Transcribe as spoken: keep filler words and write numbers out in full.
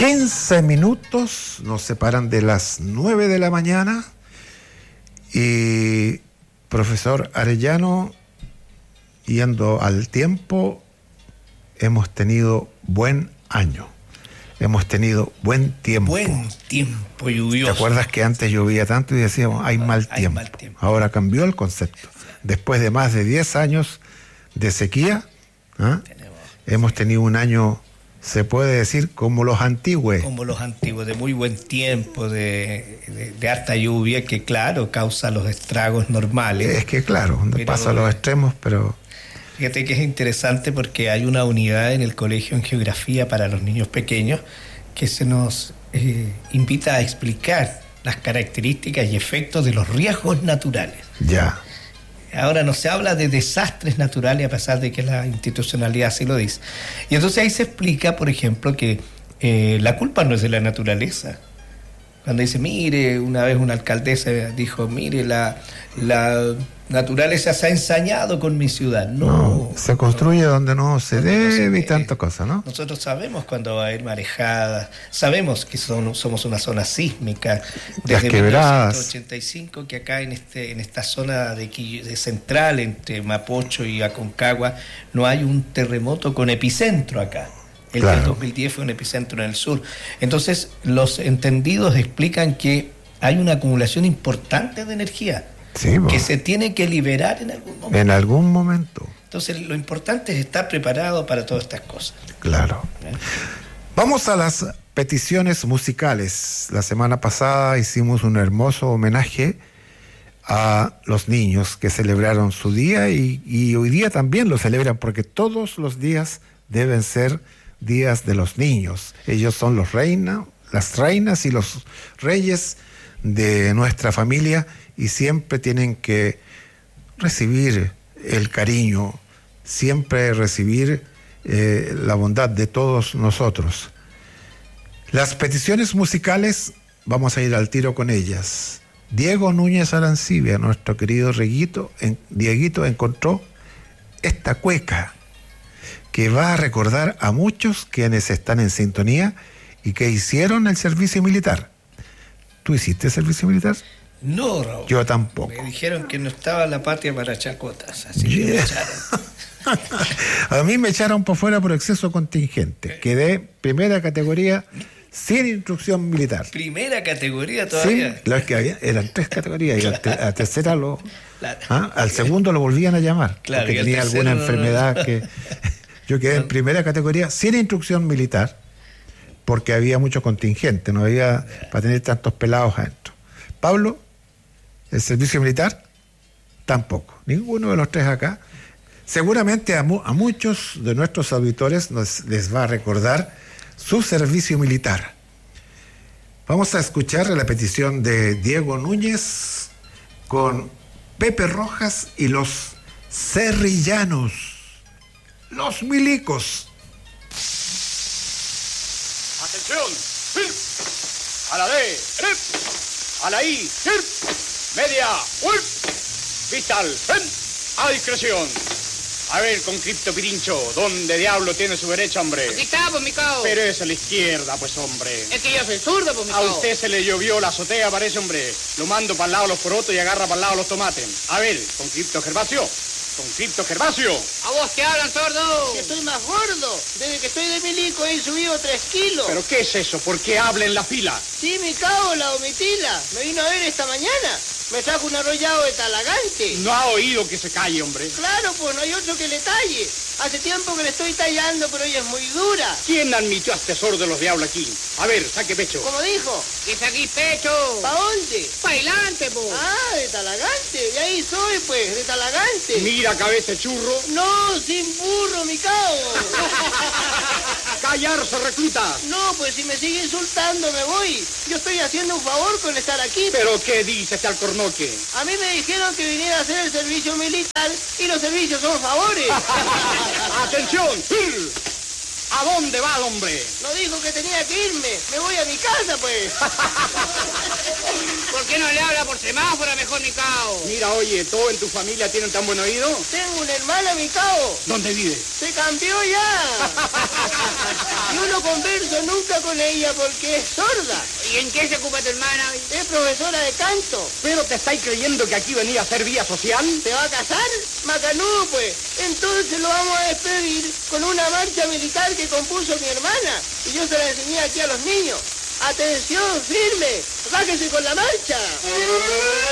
quince minutos nos separan de las nueve de la mañana y profesor Arellano, yendo al tiempo, hemos tenido buen año, hemos tenido buen tiempo. Buen tiempo lluvioso. ¿Te acuerdas que antes llovía tanto y decíamos hay mal hay tiempo? Mal tiempo. Ahora cambió el concepto. Después de más de diez años de sequía, ¿eh? hemos tenido un año, se puede decir, como los antiguos. Como los antiguos, de muy buen tiempo, de, de, de harta lluvia, que claro, causa los estragos normales. Es que claro, donde pasa los extremos, pero... Fíjate que es interesante porque hay una unidad en el colegio en geografía para los niños pequeños que se nos eh, invita a explicar las características y efectos de los riesgos naturales. Ya. Ahora no se habla de desastres naturales a pesar de que la institucionalidad así lo dice. Y entonces ahí se explica, por ejemplo, que eh, la culpa no es de la naturaleza. Cuando dice, mire, una vez una alcaldesa dijo, mire, la, la naturaleza se ha ensañado con mi ciudad. No, no se construye no, donde no se donde debe no se debe. Y tantas cosas, ¿no? Nosotros sabemos cuando va a haber marejadas, sabemos que son, somos una zona sísmica desde mil novecientos ochenta y cinco, que acá en este en esta zona de, de central, entre Mapocho y Aconcagua, no hay un terremoto con epicentro acá. El claro. del dos mil diez fue un epicentro en el sur. Entonces, los entendidos explican que hay una acumulación importante de energía sí, que se tiene que liberar en algún momento. En algún momento. Entonces, lo importante es estar preparado para todas estas cosas. Claro. ¿Eh? Vamos a las peticiones musicales. La semana pasada hicimos un hermoso homenaje a los niños que celebraron su día y, y hoy día también lo celebran porque todos los días deben ser días de los niños. Ellos son los reinas, las reinas y los reyes de nuestra familia y siempre tienen que recibir el cariño, siempre recibir eh, la bondad de todos nosotros. Las peticiones musicales, vamos a ir al tiro con ellas. Diego Núñez Arancibia, nuestro querido Reguito, en, Dieguito, encontró esta cueca que va a recordar a muchos quienes están en sintonía y que hicieron el servicio militar. ¿Tú hiciste servicio militar? No, Raúl. Yo tampoco. Me dijeron que no estaba la patria para chacotas, así que me echaron. A mí me echaron por fuera por exceso contingente. Quedé primera categoría sin instrucción militar. ¿Primera categoría todavía? Sí, las que había, eran tres categorías y a la tercera lo... ¿ah? Al segundo lo volvían a llamar. Claro, porque tenía alguna enfermedad no... que... Yo quedé en primera categoría sin instrucción militar porque había mucho contingente, no había para tener tantos pelados adentro. Pablo, el servicio militar, tampoco. Ninguno de los tres acá. Seguramente a, mu- a muchos de nuestros auditores nos, les va a recordar su servicio militar. Vamos a escuchar la petición de Diego Núñez con Pepe Rojas y los Cerrillanos. Los milicos. Atención. A la D. A la I. Media. Vital. A discreción. A ver, con Cripto Pirincho, ¿dónde diablo tiene su derecha, hombre? Aquí está, pues, mi cao. Pero es a la izquierda, pues, hombre. Es que yo soy zurdo, pues, mi cao. A usted se le llovió la azotea, parece, hombre. Lo mando para el lado los porotos y agarra para el lado los tomates. A ver, con Cripto Gervasio. Con Cripto Gervasio. ¿A vos te hablan, sordo? Que estoy más gordo. Desde que estoy de milico he subido tres kilos. ¿Pero qué es eso? ¿Por qué habla en la fila? Sí, mi cabo, la omitila. Me vino a ver esta mañana. Me trajo un arrollado de Talagante. No ha oído que se calle, hombre. Claro, pues no hay otro que le talle. Hace tiempo que le estoy tallando, pero ella es muy dura. ¿Quién admitió a este sordo de los diablos aquí? A ver, saque pecho. ¿Cómo dijo? Que saquís pecho. ¿Pa' dónde? Pa' adelante, po. Ah, de Talagante. De ahí soy, pues, de Talagante. Mira, cabeza de churro. No, sin burro, mi cabo. Callarse, recluta. No, pues si me sigue insultando me voy. Yo estoy haciendo un favor con estar aquí. ¿Pero qué dice este alcornoque? A mí me dijeron que viniera a hacer el servicio militar y los servicios son favores. ¡Atención! ¿A dónde va el hombre? No dijo que tenía que irme. Me voy a mi casa, pues. ¿Por qué no le habla por semáforo mejor, mi cao? Mira, oye, ¿todos en tu familia tienen tan buen oído? Tengo una hermana, mi cao. ¿Dónde vive? Se cambió ya. Y uno converso nunca con ella porque es sorda. ¿Y en qué se ocupa tu hermana? Es profesora de canto. ¿Pero te estáis creyendo que aquí venía a hacer vía social? ¿Se va a casar? Macanudo, pues. Entonces lo vamos a despedir con una marcha militar que compuso mi hermana. Y yo se la enseñé aquí a los niños. ¡Atención, firme! ¡Bájese con la marcha!